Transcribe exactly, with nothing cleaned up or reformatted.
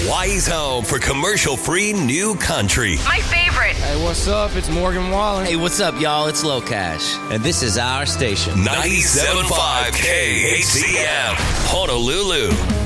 Hawaii's home for commercial-free new country. My favorite. Hey, what's up? It's Morgan Wallen. Hey, what's up, y'all? It's Low Cash, and this is our station. ninety-seven point five K H C M, Honolulu.